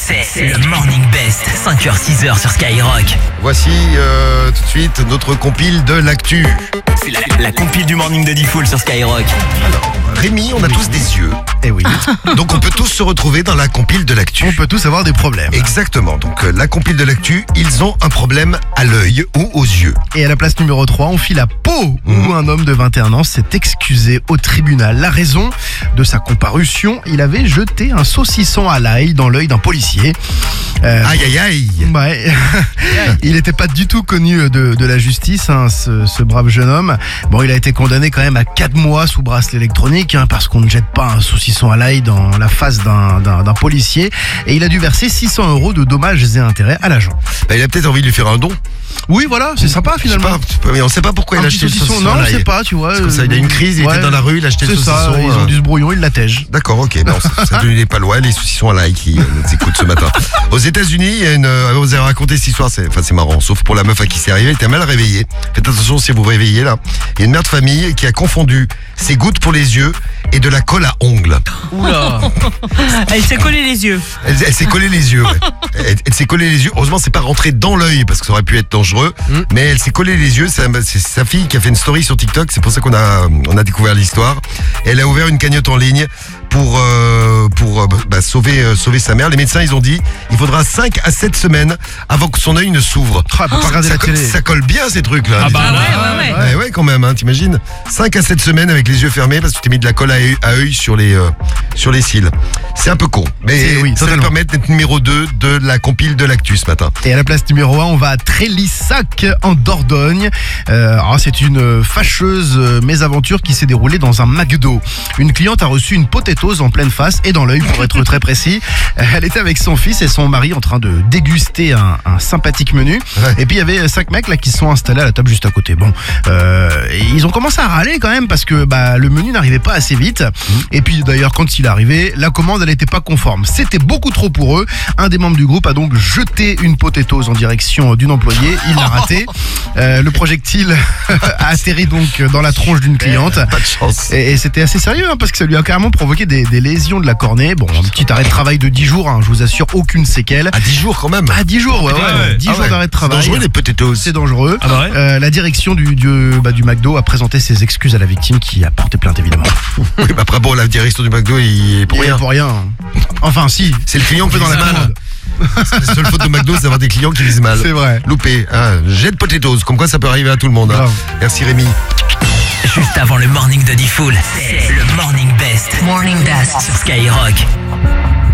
C'est le Morning Best, 5h-6h sur Skyrock. Voici tout de suite notre compile de l'actu. C'est la compile du Morning de Diffoul sur Skyrock. Alors, Rémi, on a tous des yeux. Eh oui. Donc on peut tous se retrouver dans la compile de l'actu. On peut tous avoir des problèmes. Exactement. Donc la compile de l'actu, ils ont un problème à l'œil ou aux yeux. Et à la place numéro 3, on fit la peau où un homme de 21 ans s'est excusé au tribunal. La raison de sa comparution, il avait jeté un saucisson à l'ail dans l'œil d'un policier. Aïe aïe aïe. Ouais. Il n'était pas du tout connu de la justice, hein, ce brave jeune homme. Bon, il a été condamné quand même à 4 mois sous bracelet électronique, hein, parce qu'on ne jette pas un saucisson à l'ail dans la face d'un policier. Et il a dû verser 600 € de dommages et intérêts à l'agent. Bah, il a peut-être envie de lui faire un don. Oui, voilà, c'est sympa finalement. Mais on sait pas pourquoi il a acheté le saucisson. Non, à on l'ail. sait pas, tu vois. C'est comme ça, il a une crise, il était dans la rue, il a acheté le saucisson. C'est ça, ils ont du ce brouillon, ils l'attègent. D'accord, ok. Non, ça ne est pas loin, les saucissons à l'ail qui nous écoutent ce matin. Aux États-Unis, il y a vous avez raconté cette histoire, c'est marrant, sauf pour la meuf à qui c'est arrivé, elle était mal réveillée. Faites attention si vous vous réveillez là. Il y a une mère de famille qui a confondu ses gouttes pour les yeux et de la colle à ongles. Oula. Elle s'est collée les yeux. Elle s'est collée les yeux, ouais. Elle s'est collée les yeux. Heureusement, c'est pas rentré dans l'œil parce que ça aurait pu être dangereux. Mais elle s'est collée les yeux. C'est sa fille qui a fait une story sur TikTok. C'est pour ça qu'on a découvert l'histoire. Elle a ouvert une cagnotte en ligne pour sauver sa mère. Les médecins, ils ont dit, il faudra 5 à 7 semaines avant que son œil ne s'ouvre. Ah, pour pas regarder la télé. Ça colle bien ces trucs là. Ah bah ouais. Ouais, quand même, hein, t'imagines 5 à 7 semaines avec les yeux fermés parce que tu t'es mis de la colle à œil sur les cils. C'est un peu con, mais Oui, ça va totalement. permettre d'être numéro 2 de la compile de l'actu ce matin. Et à la place numéro 1, on va à Trélissac en Dordogne. C'est une fâcheuse mésaventure qui s'est déroulée dans un McDo. Une cliente a reçu une potatoes en pleine face et dans l'œil pour être très précis. Elle était avec son fils et son mari en train de déguster un sympathique menu. Ouais. Et puis il y avait 5 mecs là qui se sont installés à la table juste à côté. Bon, et ils ont commencé à râler quand même parce que le menu n'arrivait pas assez vite. Et puis d'ailleurs quand il est arrivé, la commande elle n'était pas conforme. C'était beaucoup trop pour eux. Un des membres du groupe a donc jeté une potatoes en direction d'une employée. Il l'a raté. Le projectile a atterri donc dans la tronche d'une cliente. Pas de chance. Et c'était assez sérieux hein, parce que ça lui a carrément provoqué des lésions de la cornée. Bon, un petit arrêt de travail de 10 jours, hein, je vous assure, aucune séquelle. À 10 jours quand même. À 10 jours, ouais. 10 jours d'arrêt de travail. C'est dangereux les potatoes. C'est dangereux. Ah bah ouais. La direction du McDo a présenté ses excuses à la victime qui a porté plainte évidemment. Oui, mais après bon, la direction du McDo il est pour rien. Pour rien. Enfin si. C'est le client qui dans vise la mal. commande. La seule faute de McDo, c'est d'avoir des clients qui visent mal. C'est vrai. Loupé. Jet de potatoes, comme quoi ça peut arriver à tout le monde. Hein. Grave. Merci Rémi. Juste avant le Morning de Diffoul, c'est le Morning Best. Morning Best sur Skyrock.